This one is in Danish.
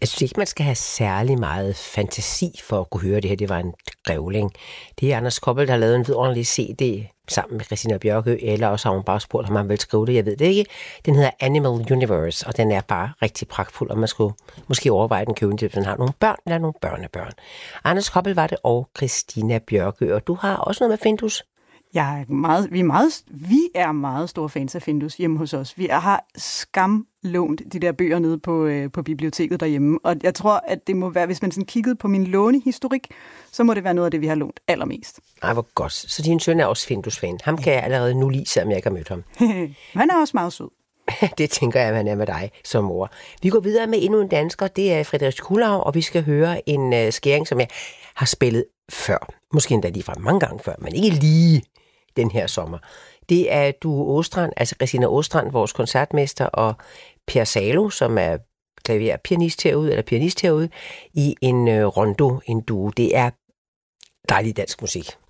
Jeg synes ikke, man skal have særlig meget fantasi for at kunne høre det her. Det var en grævling. Det er Anders Koppel, der har lavet en vidunderlig CD sammen med Christina Bjørkøe, eller også har hun bare spurgt, om han vil skrive det. Jeg ved det ikke. Den hedder Animal Universe, og den er bare rigtig pragtfuld, og man skulle måske overveje den køben til, hvis man har nogle børn eller nogle børnebørn. Anders Koppel var det, og Christina Bjørkøe. Og du har også noget med Findus. Vi er meget store fans af Findus hjemme hos os. Vi har skamlånt de der bøger nede på biblioteket derhjemme, og jeg tror, at det må være, hvis man sådan kiggede på min lånehistorik, så må det være noget af det, vi har lånt allermest. Ej, hvor godt. Så din søn er også Findus-fan. Ham kan jeg allerede nu lide, selvom jeg ikke har mødt ham. Han er også meget sød. Det tænker jeg, man er med dig som mor. Vi går videre med endnu en dansker. Det er Frederik Kuhlau, og vi skal høre en skæring, som jeg har spillet før. Måske endda lige fra mange gange før, men ikke lige den her sommer. Det er Duo Åstrand, altså Christina Åstrand, vores koncertmester, og Per Salo, som er pianist herude, i en rondo, en duo. Det er dejlig dansk musik.